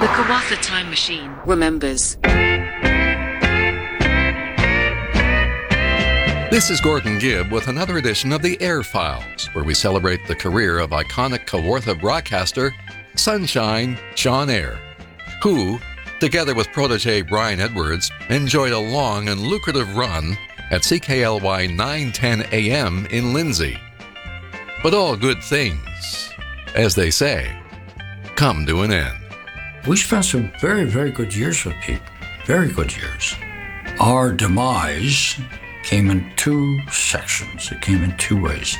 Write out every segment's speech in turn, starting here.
The Kawartha Time Machine remembers. This is Gordon Gibb with another edition of the Air Files, where we celebrate the career of iconic Kawartha broadcaster Sunshine Sean Eyre, who, together with protege Brian Edwards, enjoyed a long and lucrative run at CKLY 910 AM in Lindsay. But all good things, as they say, come to an end. We spent some very, very good years with Pete. Very good years. Our demise came in two sections. It came in two ways.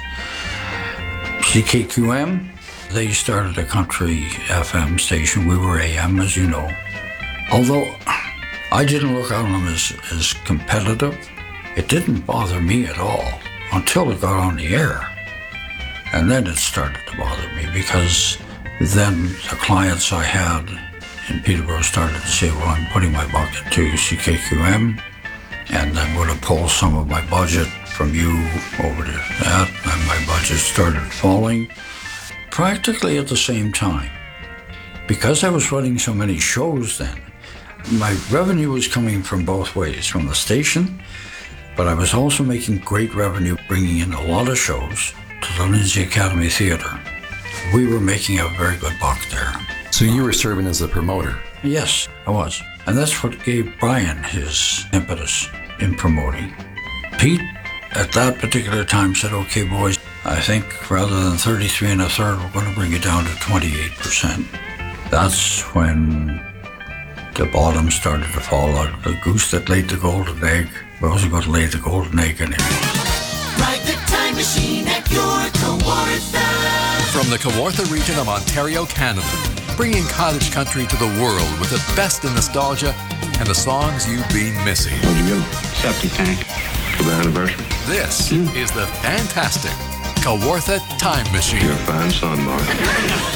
CKQM, they started a country FM station. We were AM, as you know. Although I didn't look on them as competitive, it didn't bother me at all until it got on the air. And then it started to bother me because then the clients I had in Peterborough started to say, well, I'm putting my bucket to CKQM, and I'm going to pull some of my budget from you over to that, and my budget started falling practically at the same time. Because I was running so many shows then, my revenue was coming from both ways, from the station, but I was also making great revenue bringing in a lot of shows to the Lindsay Academy Theatre. We were making a very good buck there. So you were serving as a promoter? Yes, I was. And that's what gave Brian his impetus in promoting. Pete, at that particular time, said, okay, boys, I think rather than 33 1/3, we're going to bring it down to 28%. That's when the bottom started to fall out. The goose that laid the golden egg wasn't going to lay the golden egg anymore. Ride the time machine at your Kawartha. From the Kawartha region of Ontario, Canada, bringing cottage country to the world with the best in nostalgia and the songs you've been missing. What'd you get? Septic tank for the anniversary. This is the fantastic Kawartha Time Machine. You're a fine son, Mark.